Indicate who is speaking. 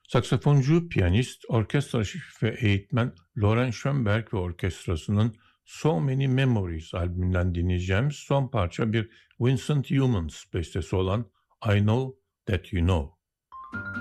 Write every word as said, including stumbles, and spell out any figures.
Speaker 1: Saksafoncu, piyanist, orkestra şefi ve eğitmen Loren Schoenberg ve orkestrasının So Many Memories albümünden dinleyeceğimiz son parça bir Vincent Youmans bestesi olan I Know That You Know.